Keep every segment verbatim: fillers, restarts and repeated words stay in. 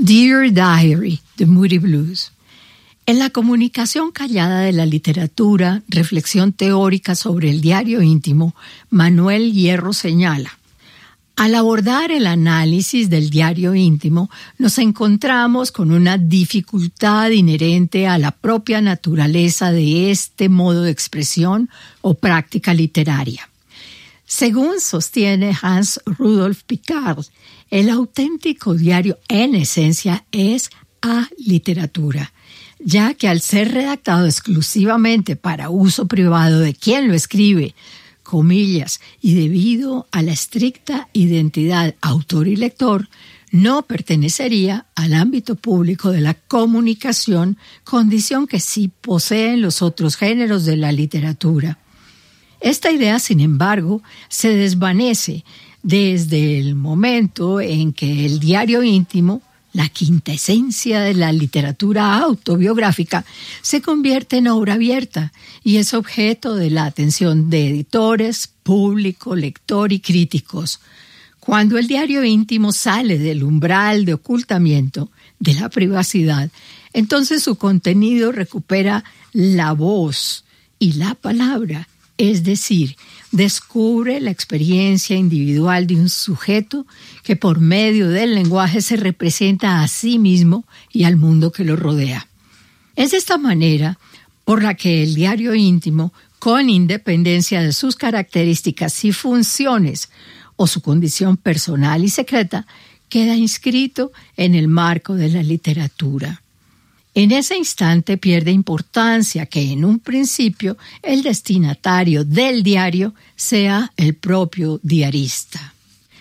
Dear Diary, de Moody Blues. En la comunicación callada de la literatura, reflexión teórica sobre el diario íntimo, Manuel Hierro señala: al abordar el análisis del diario íntimo, nos encontramos con una dificultad inherente a la propia naturaleza de este modo de expresión o práctica literaria. Según sostiene Hans Rudolf Picard, el auténtico diario en esencia es aliteratura, ya que al ser redactado exclusivamente para uso privado de quien lo escribe, comillas, y debido a la estricta identidad autor y lector, no pertenecería al ámbito público de la comunicación, condición que sí poseen los otros géneros de la literatura. Esta idea, sin embargo, se desvanece desde el momento en que el diario íntimo, la quinta esencia de la literatura autobiográfica, se convierte en obra abierta y es objeto de la atención de editores, público, lector y críticos. Cuando el diario íntimo sale del umbral de ocultamiento, de la privacidad, entonces su contenido recupera la voz y la palabra, es decir, descubre la experiencia individual de un sujeto que por medio del lenguaje se representa a sí mismo y al mundo que lo rodea. Es de esta manera por la que el diario íntimo, con independencia de sus características y funciones o su condición personal y secreta, queda inscrito en el marco de la literatura. En ese instante pierde importancia que en un principio el destinatario del diario sea el propio diarista.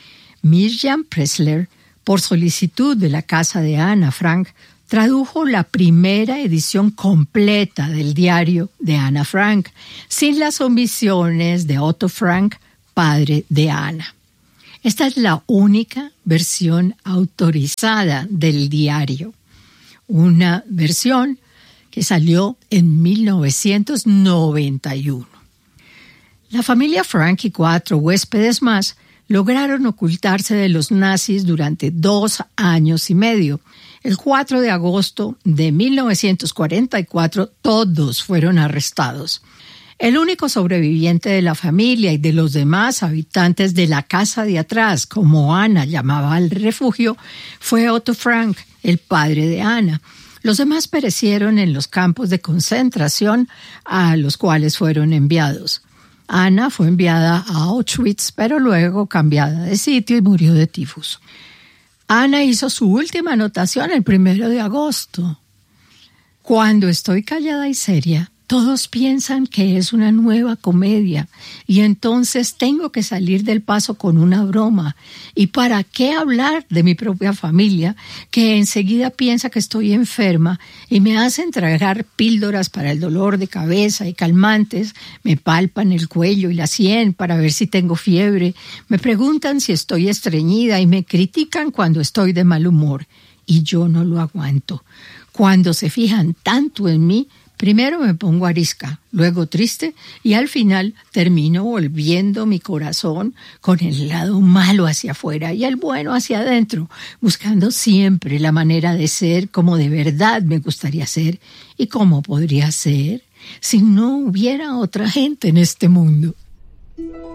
Mirjam Pressler, por solicitud de la casa de Ana Frank, tradujo la primera edición completa del diario de Ana Frank, sin las omisiones de Otto Frank, padre de Ana. Esta es la única versión autorizada del diario. Una versión que salió en mil novecientos noventa y uno. La familia Frank y cuatro huéspedes más lograron ocultarse de los nazis durante dos años y medio. El cuatro de agosto de mil novecientos cuarenta y cuatro, todos fueron arrestados. El único sobreviviente de la familia y de los demás habitantes de la casa de atrás, como Ana llamaba al refugio, fue Otto Frank, el padre de Ana. Los demás perecieron en los campos de concentración a los cuales fueron enviados. Ana fue enviada a Auschwitz, pero luego cambiada de sitio y murió de tifus. Ana hizo su última anotación el primero de agosto. Cuando estoy callada y seria, todos piensan que es una nueva comedia y entonces tengo que salir del paso con una broma. ¿Y para qué hablar de mi propia familia, que enseguida piensa que estoy enferma y me hacen tragar píldoras para el dolor de cabeza y calmantes, me palpan el cuello y la sien para ver si tengo fiebre, me preguntan si estoy estreñida y me critican cuando estoy de mal humor? Y yo no lo aguanto. Cuando se fijan tanto en mí, primero me pongo arisca, luego triste y al final termino volviendo mi corazón con el lado malo hacia afuera y el bueno hacia adentro, buscando siempre la manera de ser como de verdad me gustaría ser y como podría ser si no hubiera otra gente en este mundo.